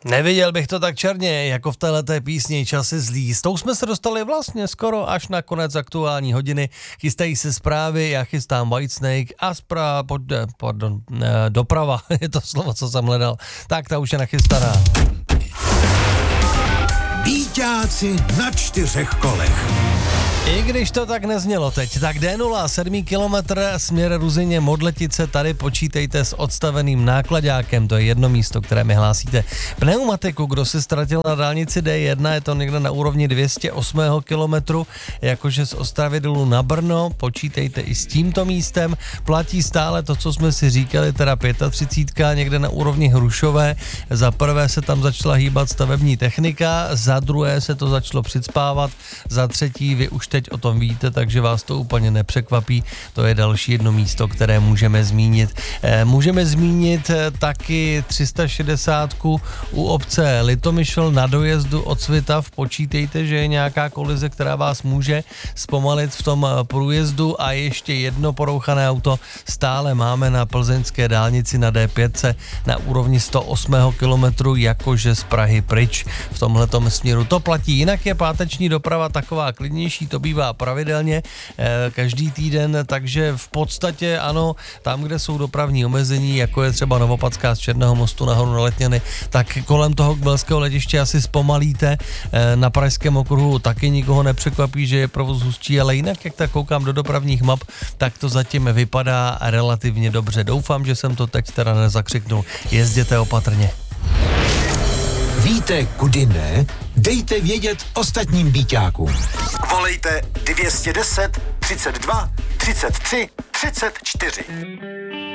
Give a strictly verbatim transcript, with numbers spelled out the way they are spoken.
Neviděl bych to tak černě, jako v téhleté písni Časy zlý. S tou jsme se dostali vlastně skoro až na konec aktuální hodiny. Chystají se zprávy, já chystám Whitesnake a zpráva, pardon, doprava, je to slovo, co jsem hledal. Tak ta už je nachystaná. Víťáci na čtyřech kolech. I když to tak neznělo teď, tak D nula sedm kilometr směr Ruzyně Modletice, tady počítejte s odstaveným nákladákem, to je jedno místo, které mi hlásíte. Pneumatiku, kdo si ztratil na dálnici D jedna, je to někde na úrovni dvě stě osm kilometrů, jakože z Ostravy dolů na Brno, počítejte i s tímto místem, platí stále to, co jsme si říkali, teda třicet pět někde na úrovni Hrušové, za prvé se tam začala hýbat stavební technika, za druhé se to začalo přicpávat, za třetí vy už teď o tom víte, takže vás to úplně nepřekvapí. To je další jedno místo, které můžeme zmínit. E, můžeme zmínit taky tři sta šedesát u obce Litomyšl na dojezdu od Svitav. Počítejte, že je nějaká kolize, která vás může zpomalit v tom průjezdu a ještě jedno porouchané auto stále máme na plzeňské dálnici na D pět na úrovni sto osm kilometrů, jakože z Prahy pryč v tomhletom směru. To platí, jinak je páteční doprava taková klidnější, to bývá pravidelně eh, každý týden, takže v podstatě ano, tam, kde jsou dopravní omezení, jako je třeba Novopadská z Černého mostu nahoru na Letňany, tak kolem toho Kbelského letiště asi zpomalíte, eh, na Pražském okruhu taky nikoho nepřekvapí, že je provoz hustší, ale jinak, jak tak koukám do dopravních map, tak to zatím vypadá relativně dobře. Doufám, že jsem to teď teda nezakřiknul. Jezděte opatrně. Víte, kudy ne? Dejte vědět ostatním víťákům. Volejte dvě stě deset, třicet dva, třicet tři, třicet čtyři.